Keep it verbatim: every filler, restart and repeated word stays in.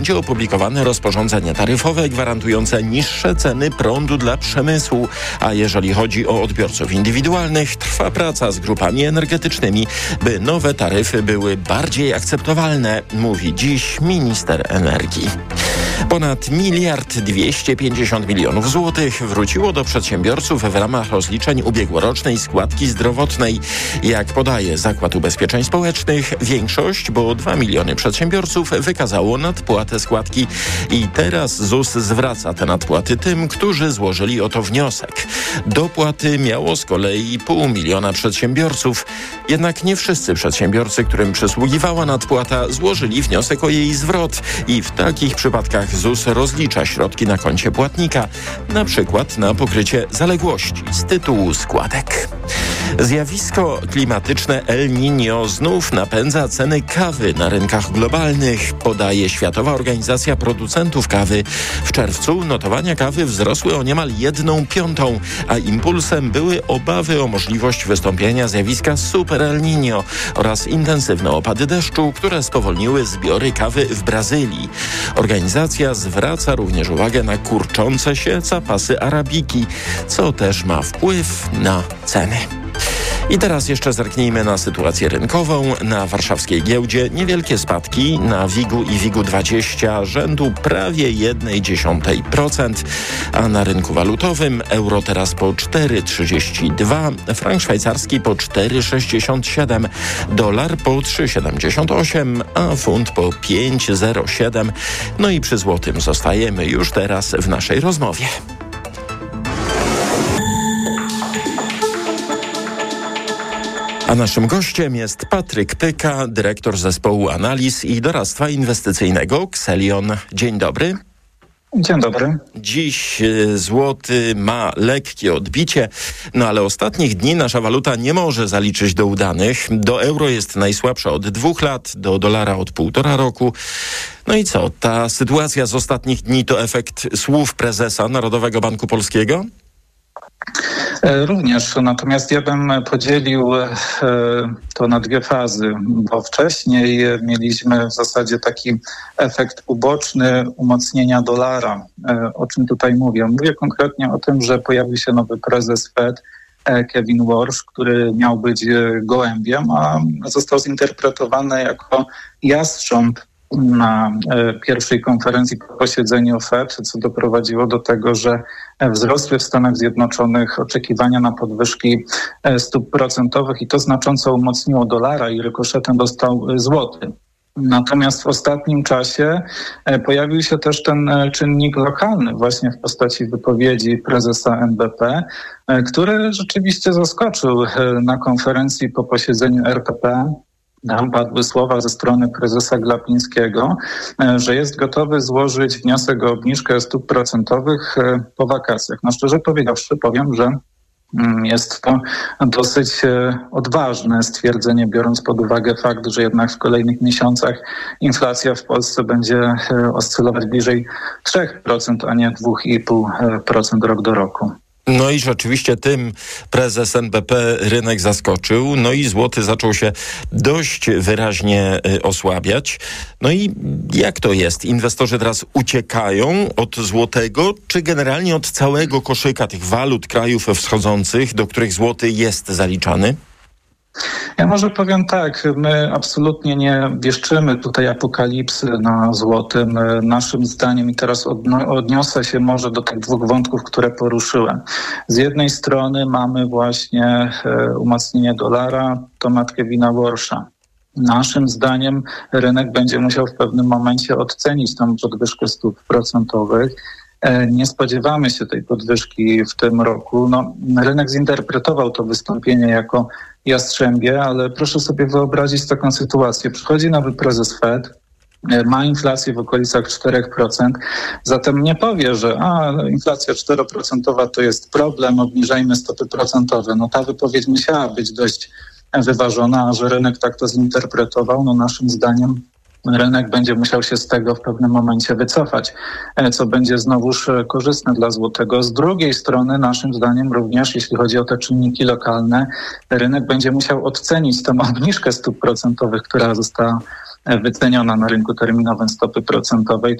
będzie opublikowane rozporządzenie taryfowe gwarantujące niższe ceny prądu dla przemysłu, a jeżeli chodzi o odbiorców indywidualnych, trwa praca z grupami energetycznymi, by nowe taryfy były bardziej akceptowalne, mówi dziś minister energii. Ponad miliard dwieście pięćdziesiąt milionów złotych wróciło do przedsiębiorców w ramach rozliczeń ubiegłorocznej składki zdrowotnej. Jak podaje Zakład Ubezpieczeń Społecznych, większość, bo dwa miliony przedsiębiorców wykazało nadpłatę składki i teraz ZUS zwraca te nadpłaty tym, którzy złożyli o to wniosek. Dopłaty miało z kolei pół miliona przedsiębiorców. Jednak nie wszyscy przedsiębiorcy, którym przysługiwała nadpłata, złożyli wniosek o jej zwrot i w takich przypadkach ZUS rozlicza środki na koncie płatnika, na przykład na pokrycie zaległości z tytułu składek. Zjawisko klimatyczne El Niño znów napędza ceny kawy na rynkach globalnych, podaje Światowa Organizacja Producentów Kawy. W czerwcu notowania kawy wzrosły o niemal jedną piątą, a impulsem były obawy o możliwość wystąpienia zjawiska Super El Niño oraz intensywne opady deszczu, które spowolniły zbiory kawy w Brazylii. Organizacja zwraca również uwagę na kurczące się zapasy arabiki, co też ma wpływ na ceny. I teraz jeszcze zerknijmy na sytuację rynkową. Na warszawskiej giełdzie niewielkie spadki, na WIG-u i WIG-u dwadzieścia rzędu prawie jeden dziesiąty procent, a na rynku walutowym euro teraz po cztery trzydzieści dwa, frank szwajcarski po cztery sześćdziesiąt siedem, dolar po trzy siedemdziesiąt osiem, a funt po pięć zero siedem. No i przy złotym zostajemy już teraz w naszej rozmowie. A naszym gościem jest Patryk Pyka, dyrektor zespołu analiz i doradztwa inwestycyjnego Xelion. Dzień dobry. Dzień dobry. Dziś złoty ma lekkie odbicie, no ale ostatnich dni nasza waluta nie może zaliczyć do udanych. Do euro jest najsłabsza od dwóch lat, do dolara od półtora roku. No i co, ta sytuacja z ostatnich dni to efekt słów prezesa Narodowego Banku Polskiego? Również, natomiast ja bym podzielił to na dwie fazy, bo wcześniej mieliśmy w zasadzie taki efekt uboczny umocnienia dolara. O czym tutaj mówię? Mówię konkretnie o tym, że pojawił się nowy prezes Fed, Kevin Warsh, który miał być gołębiem, a został zinterpretowany jako jastrząb na pierwszej konferencji po posiedzeniu Fed, co doprowadziło do tego, że wzrosły w Stanach Zjednoczonych oczekiwania na podwyżki stóp procentowych i to znacząco umocniło dolara i rykoszetem dostał złoty. Natomiast w ostatnim czasie pojawił się też ten czynnik lokalny właśnie w postaci wypowiedzi prezesa N B P, który rzeczywiście zaskoczył na konferencji po posiedzeniu R P P. Tam padły słowa ze strony prezesa Glapińskiego, że jest gotowy złożyć wniosek o obniżkę stóp procentowych po wakacjach. No szczerze powiedziawszy, powiem, że jest to dosyć odważne stwierdzenie, biorąc pod uwagę fakt, że jednak w kolejnych miesiącach inflacja w Polsce będzie oscylować bliżej trzy procent, a nie dwa i pół procent rok do roku. No i rzeczywiście tym prezes N B P rynek zaskoczył, no i złoty zaczął się dość wyraźnie osłabiać. No i jak to jest? Inwestorzy teraz uciekają od złotego, czy generalnie od całego koszyka tych walut krajów wschodzących, do których złoty jest zaliczany? Ja może powiem tak, my absolutnie nie wieszczymy tutaj apokalipsy na złotym. Naszym zdaniem, i teraz odniosę się może do tych dwóch wątków, które poruszyłem. Z jednej strony mamy właśnie umocnienie dolara, temat Kevina Warsha. Naszym zdaniem rynek będzie musiał w pewnym momencie odcenić tą podwyżkę stóp procentowych. Nie spodziewamy się tej podwyżki w tym roku. No, rynek zinterpretował to wystąpienie jako jastrzębie, ale proszę sobie wyobrazić taką sytuację. Przychodzi nowy prezes Fed, ma inflację w okolicach cztery procent, zatem nie powie, że a, inflacja cztery procent to jest problem, obniżajmy stopy procentowe. No ta wypowiedź musiała być dość wyważona, a że rynek tak to zinterpretował, no naszym zdaniem rynek będzie musiał się z tego w pewnym momencie wycofać, co będzie znowuż korzystne dla złotego. Z drugiej strony, naszym zdaniem również, jeśli chodzi o te czynniki lokalne, rynek będzie musiał odcenić tę obniżkę stóp procentowych, która została wyceniona na rynku terminowym stopy procentowej,